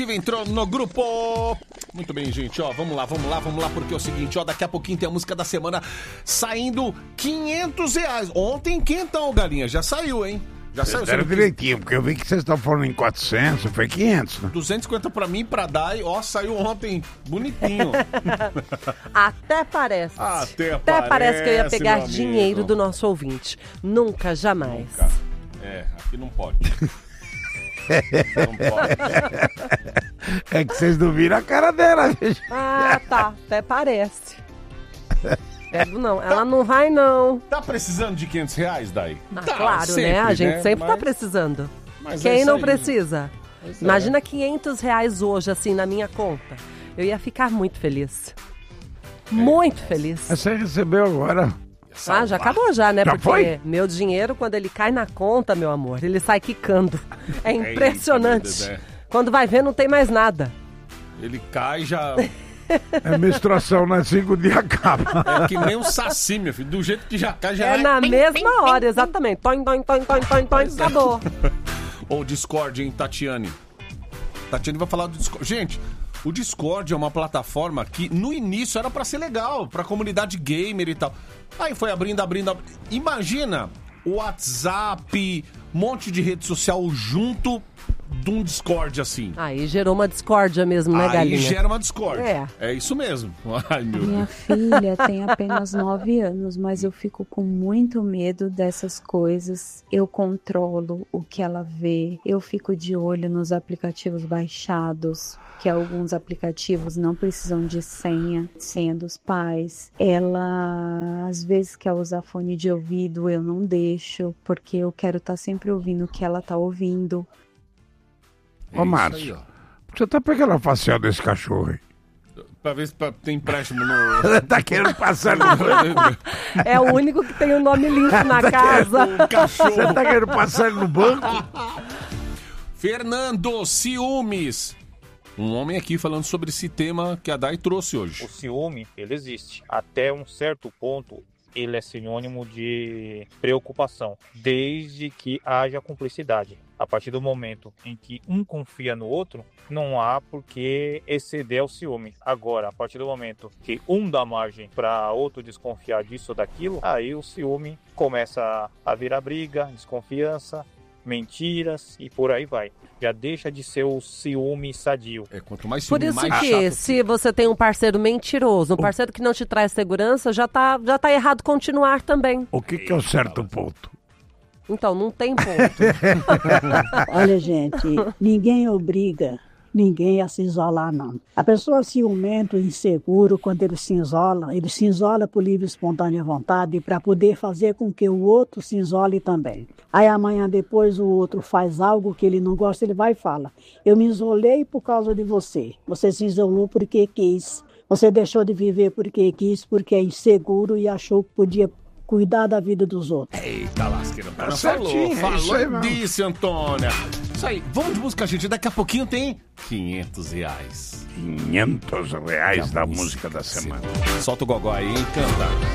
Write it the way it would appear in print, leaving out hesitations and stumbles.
Entrou no grupo. Muito bem, gente, ó, vamos lá, porque é o seguinte, ó, daqui a pouquinho tem a música da semana saindo R$500. Ontem, quentão, galinha, já saiu, hein? Já saiu. Era direitinho, porque eu vi que vocês estão falando em 400, foi 500, né? 250 pra mim, pra Dai, ó, saiu ontem, bonitinho. Até parece. Até parece que eu ia pegar meu dinheiro amigo. do nosso ouvinte. Nunca, jamais. Nunca. Aqui não pode. Não pode. É que vocês não viram a cara dela, gente. Ah, tá. Até parece. Não, ela não vai, não. Tá precisando de R$500, Dai? Tá, claro, sempre, né? A gente sempre tá precisando. Quem não precisa? Imagina R$500 hoje, assim, na minha conta. Eu ia ficar muito feliz. Muito feliz. Você recebeu agora? Já acabou já, né? Já Porque foi? meu dinheiro, quando ele cai na conta, meu amor, ele sai quicando. É impressionante. Eita, Quando vai ver, não tem mais nada. Ele cai já... É menstruação, né? 5 dias acaba. É que nem um saci, meu filho. Do jeito que já cai, já É na mesma hora, exatamente. Toim, acabou. Ou Discord, hein, Tatiane? Tatiane vai falar do Discord. Gente, o Discord é uma plataforma que no início era pra ser legal, pra comunidade gamer e tal. Aí foi abrindo. Imagina o WhatsApp, um monte de rede social junto de um Discord assim. Aí gerou uma discórdia mesmo, né, galinha? Aí gera uma discórdia. É isso mesmo. Ai, meu Minha filha tem apenas 9 anos, mas eu fico com muito medo dessas coisas. Eu controlo o que ela vê, eu fico de olho nos aplicativos baixados, que alguns aplicativos não precisam de senha dos pais. Ela, às vezes, quer usar fone de ouvido, eu não deixo, porque eu quero estar sempre ouvindo o que ela está ouvindo. Ô, Márcio, você tá pegando a facial desse cachorro aí? Pra ver se tem empréstimo no... Tá querendo passar no banco? É o único que tem o nome limpo na casa. O cachorro. Você tá querendo passar ele no banco? Fernando, ciúmes. Um homem aqui falando sobre esse tema que a Dai trouxe hoje. O ciúme, ele existe. Até um certo ponto, ele é sinônimo de preocupação, desde que haja cumplicidade. A partir do momento em que um confia no outro, não há por que exceder o ciúme. Agora, a partir do momento que um dá margem para outro desconfiar disso ou daquilo, aí o ciúme começa a virar briga, desconfiança, mentiras e por aí vai. Já deixa de ser o ciúme sadio. Quanto mais Por ciúme, isso mais que, chato. se você tem um parceiro mentiroso, um parceiro que não te traz segurança, já tá errado continuar também. O que é o certo ponto? Então, não tem ponto. Olha, gente, ninguém obriga ninguém a se isolar, não. A pessoa ciumento, inseguro, quando ele se isola por livre e espontânea vontade para poder fazer com que o outro se isole também. Aí amanhã depois o outro faz algo que ele não gosta, ele vai e fala: eu me isolei por causa de você. Você se isolou porque quis. Você deixou de viver porque quis, porque é inseguro e achou que podia cuidar da vida dos outros. Eita, lasqueira. Tá certinho, é isso aí Falou mesmo. disso, Antônia. Isso aí, vamos de música, gente. Daqui a pouquinho tem R$500. R$500 da música da semana. Solta o gogó aí, hein? Canta.